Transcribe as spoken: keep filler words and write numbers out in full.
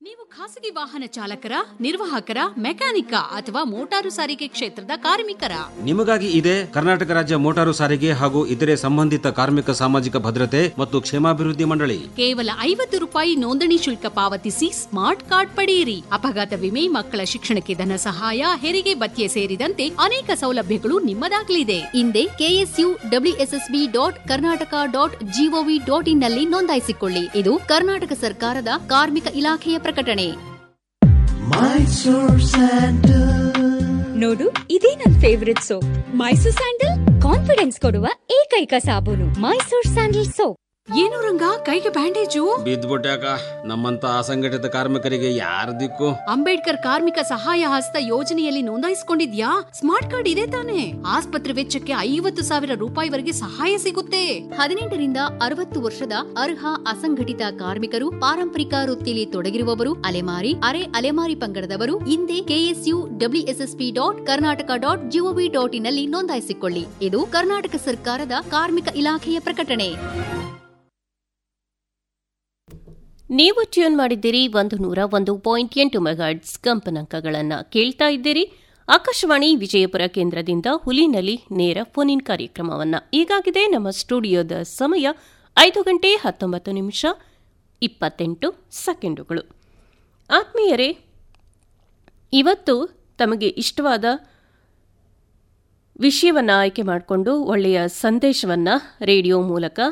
ನೀವು ಖಾಸಗಿ ವಾಹನ ಚಾಲಕರ, ನಿರ್ವಾಹಕರ, ಮೆಕ್ಯಾನಿಕ ಅಥವಾ ಮೋಟಾರು ಸಾರಿಗೆ ಕ್ಷೇತ್ರದ ಕಾರ್ಮಿಕರ? ನಿಮಗಾಗಿ ಇದೆ ಕರ್ನಾಟಕ ರಾಜ್ಯ ಮೋಟಾರು ಸಾರಿಗೆ ಹಾಗೂ ಇತರೆ ಸಂಬಂಧಿತ ಕಾರ್ಮಿಕ ಸಾಮಾಜಿಕ ಭದ್ರತೆ ಮತ್ತು ಕ್ಷೇಮಾಭಿವೃದ್ಧಿ ಮಂಡಳಿ. ಕೇವಲ ಐವತ್ತು ರೂಪಾಯಿ ನೋಂದಣಿ ಶುಲ್ಕ ಪಾವತಿಸಿ ಸ್ಮಾರ್ಟ್ ಕಾರ್ಡ್ ಪಡೆಯಿರಿ. ಅಪಘಾತ ವಿಮೆ, ಮಕ್ಕಳ ಶಿಕ್ಷಣಕ್ಕೆ ಧನ ಸಹಾಯ, ಹೆರಿಗೆ ಭತ್ಯೆ ಸೇರಿದಂತೆ ಅನೇಕ ಸೌಲಭ್ಯಗಳು ನಿಮ್ಮದಾಗಲಿದೆ. ಹಿಂದೆ KSU WSSB dot Karnataka dot gov dot in ನಲ್ಲಿ ನೋಂದಾಯಿಸಿಕೊಳ್ಳಿ. ಇದು ಕರ್ನಾಟಕ ಸರ್ಕಾರದ ಕಾರ್ಮಿಕ ಇಲಾಖೆಯ ಪ್ರಕಟಣೆ. ನೋಡು, ಇದೇ ನನ್ favourite soap. Mysore sandal confidence ಕೊಡುವ ಏಕೈಕ ಸಾಬೂನು. Mysore sandal soap. ಏನು ರಂಗ, ಕೈಗೆ ಬ್ಯಾಂಡೇಜು? ಬಿದ್ದ್ಬಿಟ್ಯಾಕ. ನಮ್ಮಂತ ಅಸಂಘಟಿತ ಕಾರ್ಮಿಕರಿಗೆ ಯಾರ ದಿಕ್ಕು? ಅಂಬೇಡ್ಕರ್ ಕಾರ್ಮಿಕ ಸಹಾಯ ಹಸ್ತ ಯೋಜನೆಯಲ್ಲಿ ನೋಂದಾಯಿಸಿಕೊಂಡಿದ್ಯಾ? ಸ್ಮಾರ್ಟ್ ಕಾರ್ಡ್ ಇದೆ ತಾನೆ? ಆಸ್ಪತ್ರೆ ವೆಚ್ಚಕ್ಕೆ ಐವತ್ತು ಸಾವಿರ ರೂಪಾಯಿವರೆಗೆ ಸಹಾಯ ಸಿಗುತ್ತೆ. ಹದಿನೆಂಟರಿಂದ ಅರವತ್ತು ವರ್ಷದ ಅರ್ಹ ಅಸಂಘಟಿತ ಕಾರ್ಮಿಕರು, ಪಾರಂಪರಿಕ ವೃತ್ತಿಯಲ್ಲಿ ತೊಡಗಿರುವವರು, ಅಲೆಮಾರಿ, ಅರೆ ಅಲೆಮಾರಿ ಪಂಗಡದವರು ಹಿಂದೆ KSU WSSP dot Karnataka dot gov dot in ನಲ್ಲಿ ನೋಂದಾಯಿಸಿಕೊಳ್ಳಿ. ಇದು ಕರ್ನಾಟಕ ಸರ್ಕಾರದ ಕಾರ್ಮಿಕ ಇಲಾಖೆಯ ಪ್ರಕಟಣೆ. ನೀವು ಟ್ಯೂನ್ ಮಾಡಿದ್ದೀರಿ ಒಂದು ನೂರ ಒಂದು ಪಾಯಿಂಟ್ ಎಂಟು ಮೆಗಾಹರ್ಟ್ಜ್ ಕಂಪನಾಂಕಗಳನ್ನು ಕೇಳ್ತಾ ಇದ್ದೀರಿ. ಆಕಾಶವಾಣಿ ವಿಜಯಪುರ ಕೇಂದ್ರದಿಂದ ಹುಲಿನಲ್ಲಿ ನೇರ ಫೋನ್ ಇನ್ ಕಾರ್ಯಕ್ರಮವನ್ನು. ಈಗಾಗಿದೆ ನಮ್ಮ ಸ್ಟುಡಿಯೋದ ಸಮಯ ಐದು ಗಂಟೆ ಹತ್ತೊಂಬತ್ತು ನಿಮಿಷ ಇಪ್ಪತ್ತೆಂಟು ಸೆಕೆಂಡುಗಳು. ಆತ್ಮೀಯರೇ, ಇವತ್ತು ತಮಗೆ ಇಷ್ಟವಾದ ವಿಷಯವನ್ನು ಆಯ್ಕೆ ಮಾಡಿಕೊಂಡು ಒಳ್ಳೆಯ ಸಂದೇಶವನ್ನು ರೇಡಿಯೋ ಮೂಲಕ